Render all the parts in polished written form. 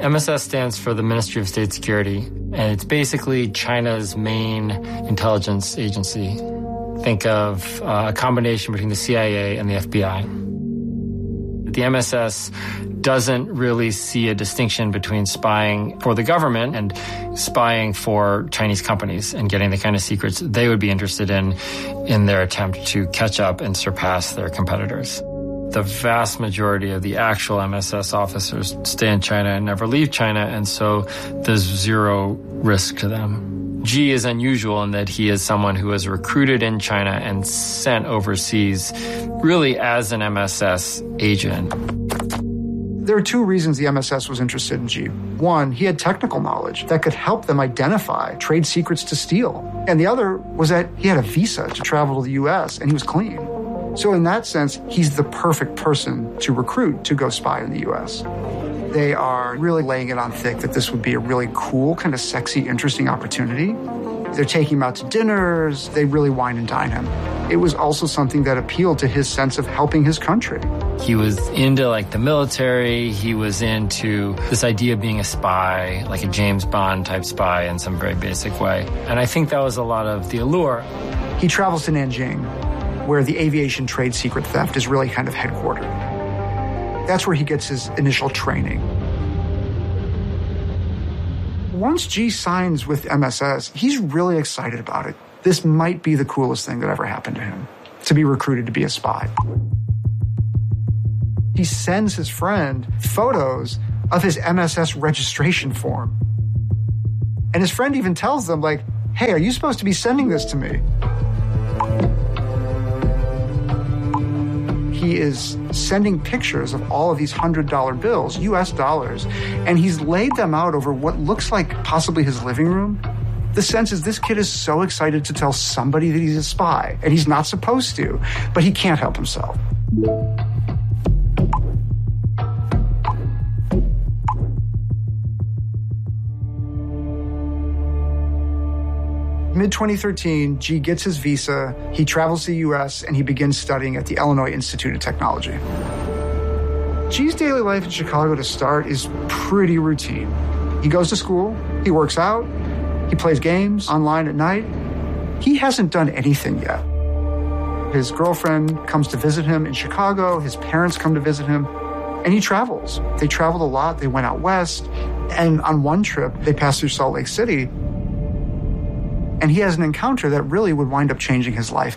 MSS stands for the Ministry of State Security, and it's basically China's main intelligence agency. Think of a combination between the CIA and the FBI. The MSS doesn't really see a distinction between spying for the government and spying for Chinese companies and getting the kind of secrets they would be interested in their attempt to catch up and surpass their competitors. The vast majority of the actual MSS officers stay in China and never leave China, and so there's zero risk to them. Xi is unusual in that he is someone who was recruited in China and sent overseas really as an MSS agent. There are two reasons the MSS was interested in Xi. One, he had technical knowledge that could help them identify trade secrets to steal. And the other was that he had a visa to travel to the U.S. and he was clean. So in that sense, he's the perfect person to recruit to go spy in the U.S. They are really laying it on thick that this would be a really cool, kind of sexy, interesting opportunity. They're taking him out to dinners. They really wine and dine him. It was also something that appealed to his sense of helping his country. He was into the military. He was into this idea of being a spy, like a James Bond type spy in some very basic way. And I think that was a lot of the allure. He travels to Nanjing, where the aviation trade secret theft is really kind of headquartered. That's where he gets his initial training. Once Xi signs with MSS, he's really excited about it. This might be the coolest thing that ever happened to him, to be recruited to be a spy. He sends his friend photos of his MSS registration form. And his friend even tells them, hey, are you supposed to be sending this to me? He is sending pictures of all of these $100 bills, US dollars, and he's laid them out over what looks like possibly his living room. The sense is this kid is so excited to tell somebody that he's a spy, and he's not supposed to, but he can't help himself. Mid-2013, Xi gets his visa, he travels to the U.S., and he begins studying at the Illinois Institute of Technology. Xi's daily life in Chicago to start is pretty routine. He goes to school, he works out, he plays games online at night. He hasn't done anything yet. His girlfriend comes to visit him in Chicago, his parents come to visit him, and he travels. They traveled a lot, they went out west, and on one trip, they passed through Salt Lake City, and he has an encounter that really would wind up changing his life.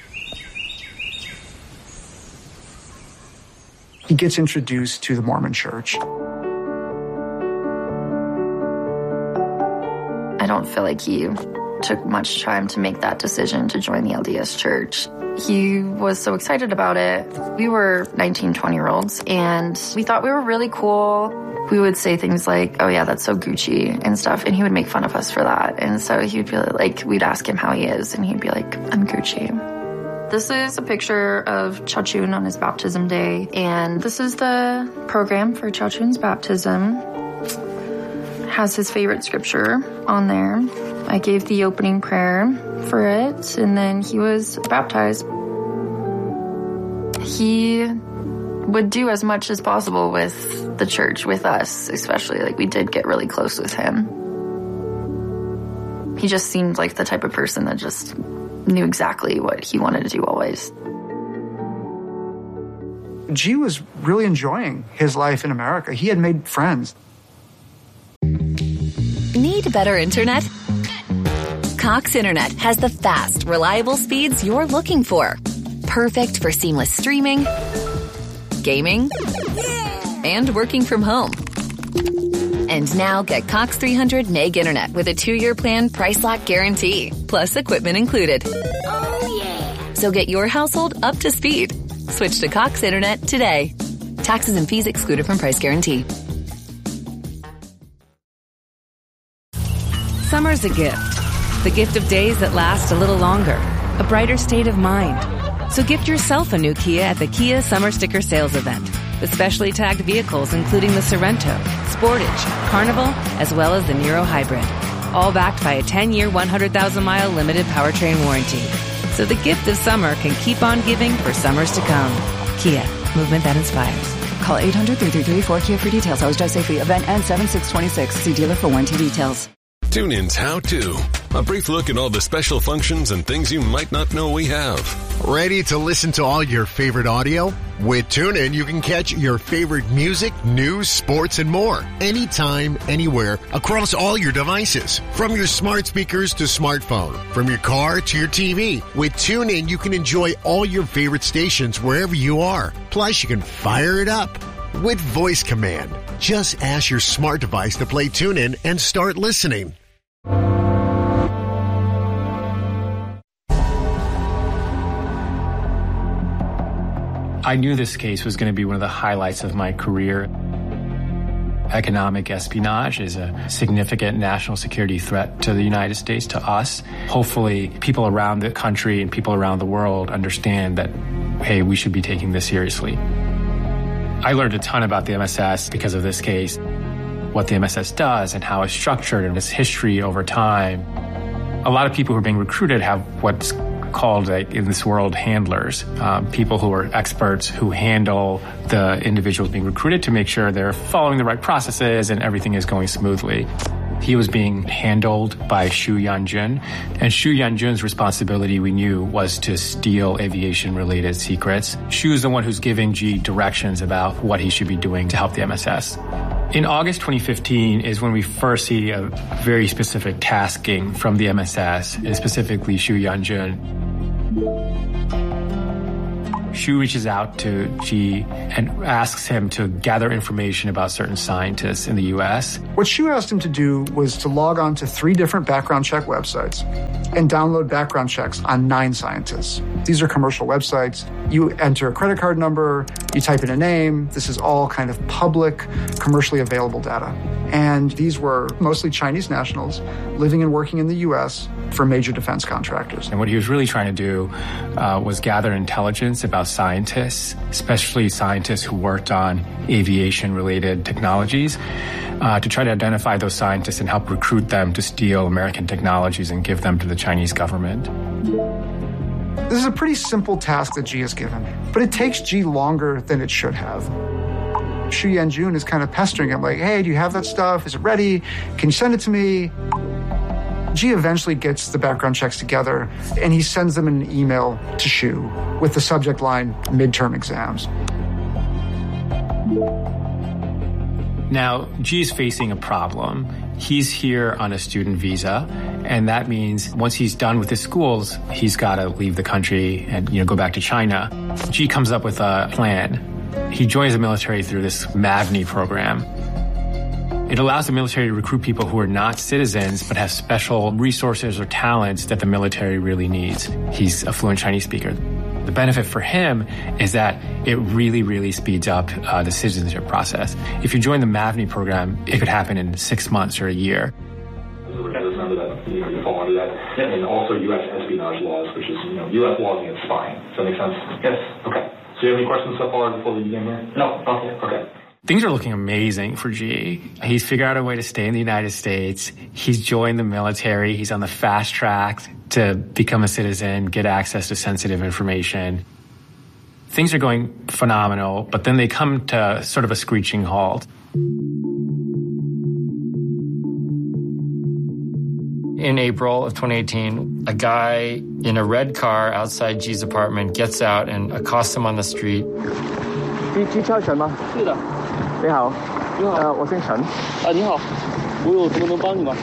He gets introduced to the Mormon Church. I don't feel like he took much time to make that decision to join the LDS Church. He was so excited about it. We were 19, 20-year-olds, and we thought we were really cool. We would say things like, oh yeah, that's so Gucci and stuff, and he would make fun of us for that. And so he would be like, we'd ask him how he is, and he'd be like, I'm Gucci. This is a picture of Chao Chun on his baptism day, and this is the program for Chao Chun's baptism. Has his favorite scripture on there. I gave the opening prayer for it, and then he was baptized. He would do as much as possible with the church, with us, especially. We did get really close with him. He just seemed like the type of person that just knew exactly what he wanted to do always. Xi was really enjoying his life in America. He had made friends. Need better internet? Cox Internet has the fast, reliable speeds you're looking for. Perfect for seamless streaming, gaming, and working from home. And now get Cox 300 meg internet with a 2-year plan price lock guarantee, plus equipment included. Oh, yeah. So get your household up to speed. Switch to Cox Internet today. Taxes and fees excluded from price guarantee. Summer's a gift. The gift of days that last a little longer. A brighter state of mind. So gift yourself a new Kia at the Kia Summer Sticker Sales Event. With specially tagged vehicles including the Sorento, Sportage, Carnival, as well as the Niro Hybrid. All backed by a 10-year, 100,000-mile limited powertrain warranty. So the gift of summer can keep on giving for summers to come. Kia, movement that inspires. Call 800-333-4KIA for details. I was Drive safely. Event ends 7/6/26. See dealer for warranty details. TuneIn's How To. A brief look at all the special functions and things you might not know we have. Ready to listen to all your favorite audio? With TuneIn, you can catch your favorite music, news, sports, and more. Anytime, anywhere, across all your devices. From your smart speakers to smartphone. From your car to your TV. With TuneIn, you can enjoy all your favorite stations wherever you are. Plus, you can fire it up with voice command. Just ask your smart device to play TuneIn and start listening. I knew this case was going to be one of the highlights of my career. Economic espionage is a significant national security threat to the United States, to us. Hopefully, people around the country and people around the world understand that, hey, we should be taking this seriously. I learned a ton about the MSS because of this case, what the MSS does and how it's structured and its history over time. A lot of people who are being recruited have what's called, in this world, handlers, people who are experts who handle the individuals being recruited to make sure they're following the right processes and everything is going smoothly. He was being handled by Xu Yanjun, and Xu Yanjun's responsibility, we knew, was to steal aviation-related secrets. Xu's the one who's giving Xi directions about what he should be doing to help the MSS. In August 2015 is when we first see a very specific tasking from the MSS, and specifically Xu Yanjun. Xu reaches out to Xi and asks him to gather information about certain scientists in the U.S. What Xu asked him to do was to log on to 3 different background check websites and download background checks on 9 scientists. These are commercial websites. You enter a credit card number, you type in a name. This is all kind of public, commercially available data. And these were mostly Chinese nationals living and working in the U.S. for major defense contractors. And what he was really trying to do was gather intelligence about scientists, especially scientists who worked on aviation-related technologies, to try to identify those scientists and help recruit them to steal American technologies and give them to the Chinese government. This is a pretty simple task that Xi is given, but it takes Xi longer than it should have. Xu Yanjun is kind of pestering him, like, hey, do you have that stuff? Is it ready? Can you send it to me? Xi eventually gets the background checks together, and he sends them an email to Xu with the subject line, midterm exams. Now, Xi is facing a problem. He's here on a student visa, and that means once he's done with his schools, he's got to leave the country and, go back to China. Xi comes up with a plan. He joins the military through this MAVNI program. It allows the military to recruit people who are not citizens but have special resources or talents that the military really needs. He's a fluent Chinese speaker. The benefit for him is that it really, really speeds up the citizenship process. If you join the MAVNI program, it could happen in 6 months or a year. Remember that you fall under that, and also U.S. espionage laws, which is U.S. laws against spying. Does that make sense? Yes. Okay. So you have any questions so far before we begin here? No. Okay. Things are looking amazing for Xi. He's figured out a way to stay in the United States. He's joined the military. He's on the fast track to become a citizen, get access to sensitive information. Things are going phenomenal, but then they come to sort of a screeching halt. In April of 2018, a guy in a red car outside Xi's apartment gets out and accosts him on the street. 机敲陈吗？是的。你好。你好。我姓陈。你好。我有什么能帮你吗？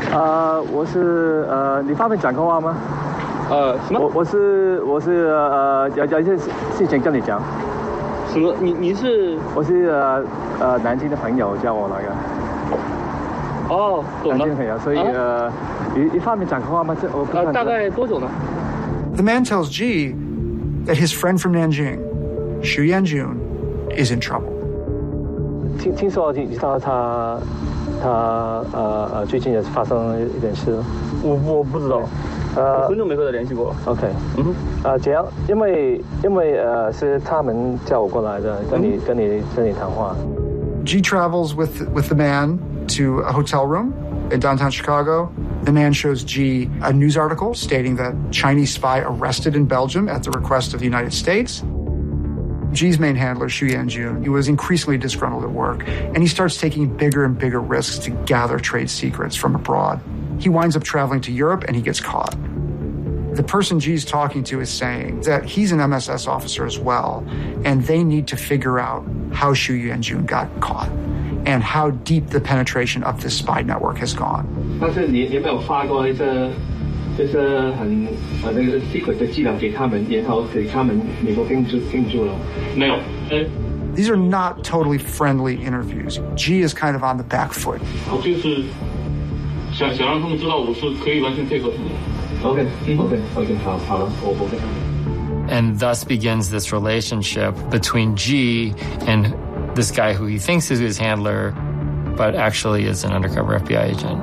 你方便讲个话吗？什么？我是有一件事情跟你讲。什么？你是？我是南京的朋友叫我来的。哦，懂了。南京的朋友，所以你方便讲个话吗？这我不大概多久呢？ The man tells Xi that his friend from Nanjing, Xu Yanjun, is in trouble. 听说你知道他最近也发生一点事，我不知道，很久没和他联系过。OK， 这样，因为是他们叫我过来的，跟你谈话。 Xi travels with the man to a hotel room in downtown Chicago. The man shows Xi a news article stating that Chinese spy arrested in Belgium at the request of the United States. G's main handler, Xu Yanjun, he was increasingly disgruntled at work, and he starts taking bigger and bigger risks to gather trade secrets from abroad. He winds up traveling to Europe, and he gets caught. The person G's talking to is saying that he's an MSS officer as well, and they need to figure out how Xu Yanjun got caught and how deep the penetration of this spy network has gone. 但是你有没有发过一些就是很那个 secret 的资料给他们，然后给他们美国定住了？没有。 These are not totally friendly interviews. G is kind of on the back foot. 我就是想让他们知道我是可以完全配合他们。OK， 好了，我跟他们。 And thus begins this relationship between G and this guy who he thinks is his handler, but actually is an undercover FBI agent.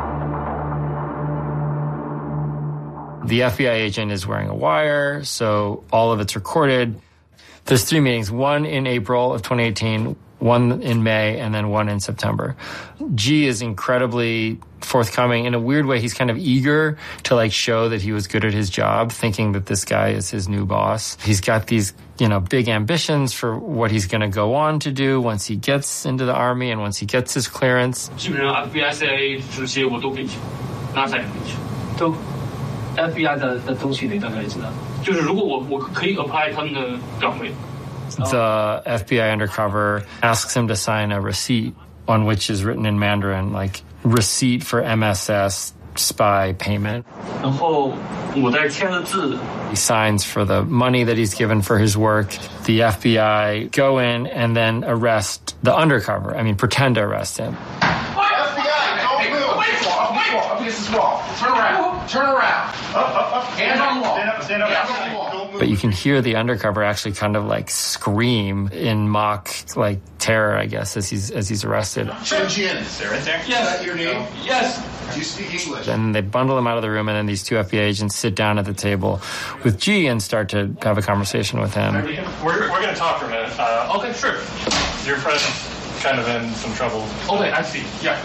The FBI agent is wearing a wire, so all of it's recorded. There's 3 meetings, one in April of 2018, one in May, and then one in September. G is incredibly forthcoming. In a weird way, he's kind of eager to like show that he was good at his job, thinking that this guy is his new boss. He's got these, big ambitions for what he's going to go on to do once he gets into the Army and once he gets his clearance. 基本上 FBI CIA 这些我都可以去 ，NASA 也可以去，都 FBI 的东西你大概知道。就是如果我可以 apply 他们的岗位。 The FBI undercover asks him to sign a receipt on which is written in Mandarin, like receipt for MSS spy payment. 然后我再签了字。 He signs for the money that he's given for his work. The FBI go in and then arrest the undercover. Pretend to arrest him. FBI, don't move. Wait, this is wrong. Turn around. Up. Hands on the wall. Stand up. But you can hear the undercover actually kind of like scream in mock like terror, I guess, as he's arrested. Chen Jin, is that right there? Yes. Is that your name? Yes. Do you speak English? And they bundle him out of the room, and then these 2 FBI agents sit down at the table with G and start to have a conversation with him. We're going to talk for a minute. Okay, sure. Your friend's kind of in some trouble. Okay, I see. Yeah.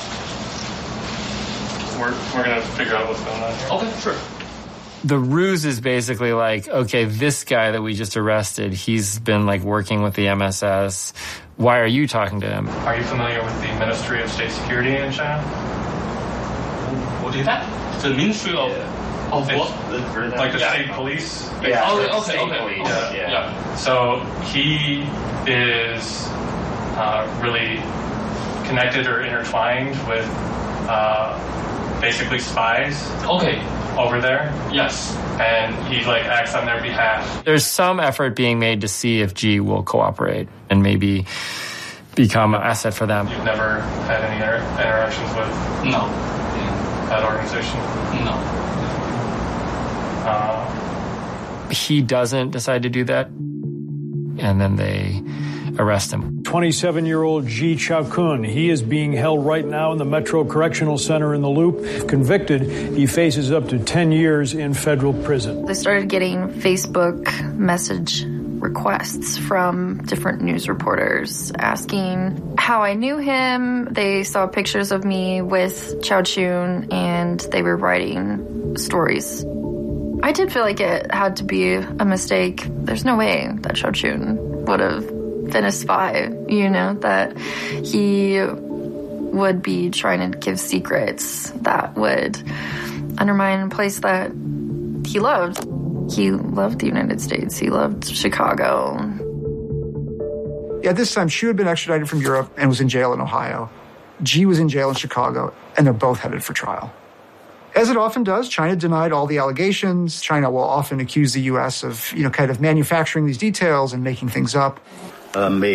We're going to figure out what's going on here. Okay, sure. The ruse is basically like, okay, this guy that we just arrested, he's been like working with the MSS. Why are you talking to him? Are you familiar with the Ministry of State Security in China? What is that? The Ministry of what? Like the state police? Yeah. Okay. Yeah. So he is really connected or intertwined with basically spies. Okay. Over there? Yes. And he acts on their behalf. There's some effort being made to see if G will cooperate and 't become an asset for them. You've never had any interactions with that organization? No. He doesn't decide to do that. And then they arrest him. 27-year-old Ji Chao-kun. He is being held right now in the Metro Correctional Center in the Loop. If convicted, he faces up to 10 years in federal prison. They started getting Facebook message requests from different news reporters asking how I knew him. They saw pictures of me with Chao Chun, and they were writing stories. I did feel like it had to be a mistake. There's no way that Chao Chun would have been a spy, that he would be trying to give secrets that would undermine a place that he loved. He loved the United States. He loved Chicago. At this time, Xu had been extradited from Europe and was in jail in Ohio. G was in jail in Chicago, and they're both headed for trial. As it often does, China denied all the allegations. China will often accuse the U.S. of, kind of manufacturing these details and making things up. In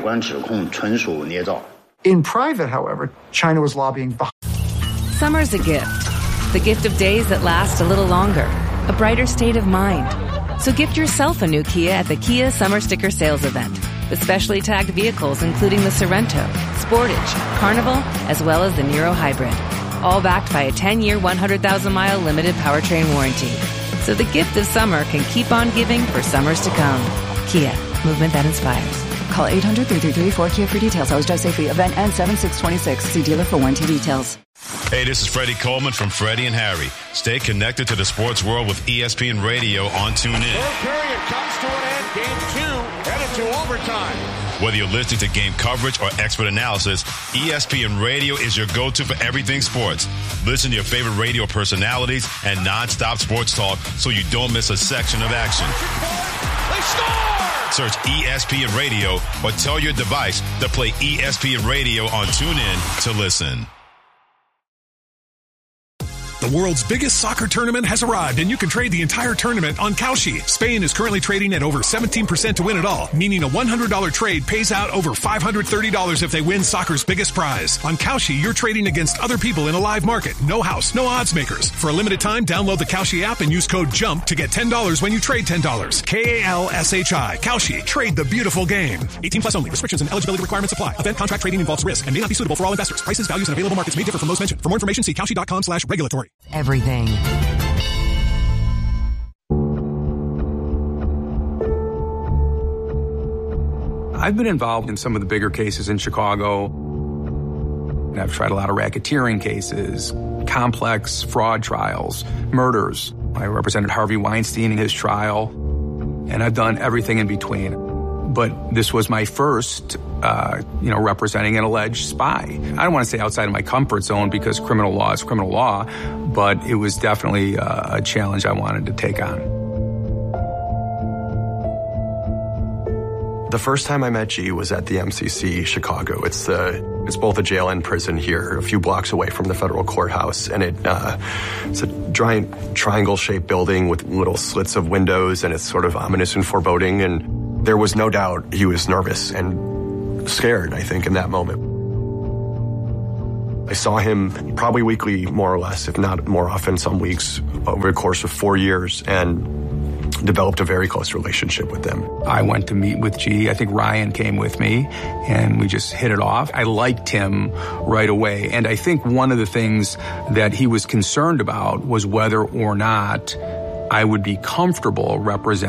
private, however, China was lobbying behind. Summer's a gift. The gift of days that last a little longer. A brighter state of mind. So gift yourself a new Kia at the Kia Summer Sticker Sales Event. With specially tagged vehicles including the Sorento, Sportage, Carnival, as well as the Niro Hybrid. All backed by a 10-year, 100,000-mile limited powertrain warranty. So the gift of summer can keep on giving for summers to come. Kia, movement that inspires. Call 800-333-4KIA for details. Always drive safely. Event ends 7/6/26. See dealer for warranty details. Hey, this is Freddie Coleman from Freddie and Harry. Stay connected to the sports world with ESPN Radio on TuneIn. Third period comes to an end. Game 2. to overtime. Whether you're listening to game coverage or expert analysis, ESPN Radio is your go-to for everything sports. Listen to your favorite radio personalities and non-stop sports talk so you don't miss a section of action. They score! Search ESPN Radio or tell your device to play ESPN Radio on TuneIn to listen. The world's biggest soccer tournament has arrived, and you can trade the entire tournament on Kalshi. Spain is currently trading at over 17% to win it all, meaning a $100 trade pays out over $530 if they win soccer's biggest prize. On Kalshi, you're trading against other people in a live market. No house, no odds makers. For a limited time, download the Kalshi app and use code JUMP to get $10 when you trade $10. Kalshi. Kalshi. Trade the beautiful game. 18 plus only. Restrictions and eligibility requirements apply. Event contract trading involves risk and may not be suitable for all investors. Prices, values, and available markets may differ from those mentioned. For more information, see Kalshi.com/regulatory. Everything. I've been involved in some of the bigger cases in Chicago. And I've tried a lot of racketeering cases, complex fraud trials, murders. I represented Harvey Weinstein in his trial, and I've done everything in between. But this was my first, representing an alleged spy. I don't want to say outside of my comfort zone because criminal law is criminal law, but it was definitely a challenge I wanted to take on. The first time I met G was at the MCC Chicago. It's both a jail and prison here, a few blocks away from the federal courthouse, and it's a giant triangle-shaped building with little slits of windows, and it's sort of ominous and foreboding, and there was no doubt he was nervous and scared, I think, in that moment. I saw him probably weekly, more or less, if not more often, some weeks, over the course of 4 years, and developed a very close relationship with them. I went to meet with G. I think Ryan came with me, and we just hit it off. I liked him right away, and I think one of the things that he was concerned about was whether or not I would be comfortable representing